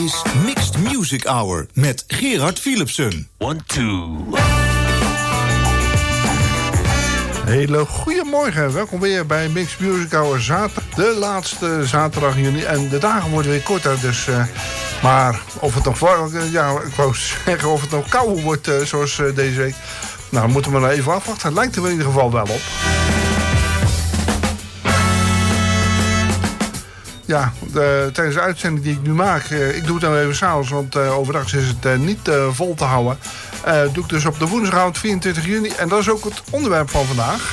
is Mixed Music Hour met Gerard Philipsen. 1, 2. Hele goedemorgen, welkom weer bij Mixed Music Hour zaterdag. De laatste zaterdag juni en de dagen worden weer korter, dus... maar of het nog... Ja, ik wou zeggen of het nog kouder wordt zoals deze week. Nou, moeten we maar even afwachten. Het lijkt er in ieder geval wel op. Ja, tijdens de uitzending die ik nu maak... ik doe het dan even s'avonds, want overdag is het niet vol te houden. Doe ik dus op de woensdagavond 24 juni. En dat is ook het onderwerp van vandaag.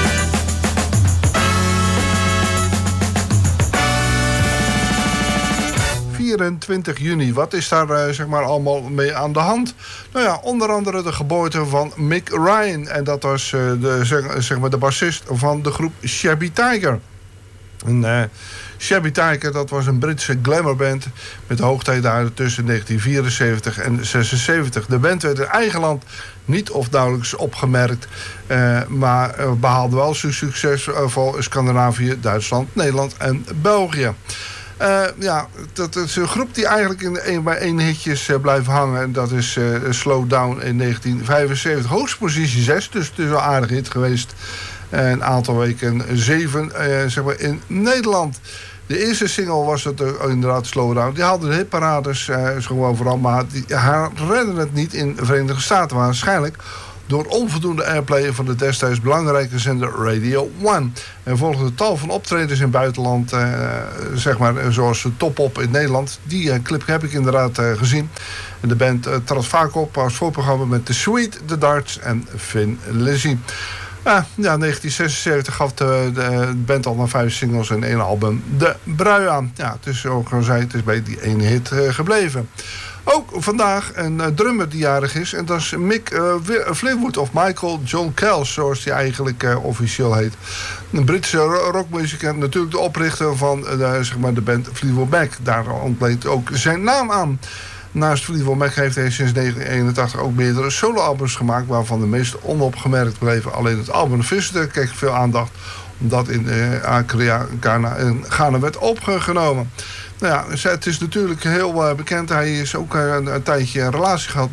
...24 juni. Wat is daar zeg maar allemaal mee aan de hand? Nou ja, onder andere de geboorte van Mick Ryan. En dat was de bassist van de groep Shabby Tiger. En Shabby Tiger, dat was een Britse glamourband... met hoogtijdagen tussen 1974 en 76. De band werd in eigen land niet of nauwelijks opgemerkt... maar behaalde wel succes voor Scandinavië, Duitsland, Nederland en België. Ja, dat is een groep die eigenlijk bij één hitjes blijft hangen. En dat is Slow Down in 1975. Hoogste positie 6, dus het is wel een aardig hit geweest. Een aantal weken 7 zeg maar in Nederland. De eerste single was het inderdaad Slow Down. Die haalde de hitparades gewoon vooral, maar die redden het niet in de Verenigde Staten. Waarschijnlijk door onvoldoende airplay van de destijds belangrijke zender Radio 1. En volgende tal van optredens in het buitenland, zeg maar zoals Top Op in Nederland. Die clip heb ik inderdaad gezien. En de band trad vaak op als voorprogramma met The Sweet, The Darts en Thin Lizzy. Ja, 1976 gaf de band al maar 5 singles en 1 album de brui aan. Ja, het is ook gezegd, het is bij die 1 hit gebleven. Ook vandaag een drummer die jarig is. En dat is Mick Fleetwood of Michael John Kells, zoals hij eigenlijk officieel heet. Een Britse rockmuzikant, natuurlijk de oprichter van zeg maar de band Fleetwood Mac. Daar ontleent ook zijn naam aan. Naast Fleetwood Mac heeft hij sinds 1981 ook meerdere soloalbums gemaakt... waarvan de meest onopgemerkt bleven. Alleen het album Visitor kreeg veel aandacht... omdat in Ghana werd opgenomen. Nou ja, het is natuurlijk heel bekend. Hij is ook een tijdje een relatie gehad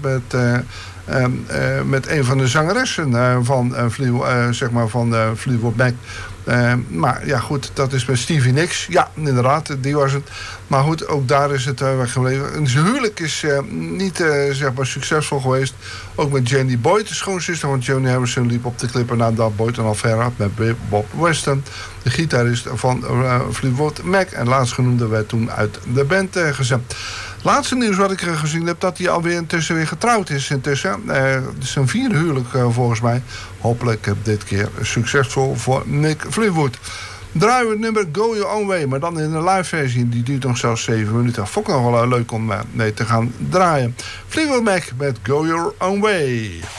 met een van de zangeressen van Fleetwood Mac. Maar ja, goed, dat is met Stevie Nicks. Ja, inderdaad, die was het. Maar goed, ook daar is het weggebleven. En zijn huwelijk is niet zeg maar succesvol geweest. Ook met Jenny Boyd, de schoonzuster van Johnny Harrison... liep op de klippen nadat Boyd een affaire had met Bob Weston... de gitarist van Fleetwood Mac. En laatstgenoemde werd toen uit de band gezet. Laatste nieuws wat ik gezien heb, dat hij alweer intussen weer getrouwd is. Intussen. Het is een 4e huwelijk volgens mij. Hopelijk dit keer succesvol voor Mick Fleetwood. Draaien we het nummer Go Your Own Way, maar dan in een live versie. Die duurt nog zelfs 7 minuten. Vond ik nog wel leuk om mee te gaan draaien. Fleetwood Mac met Go Your Own Way.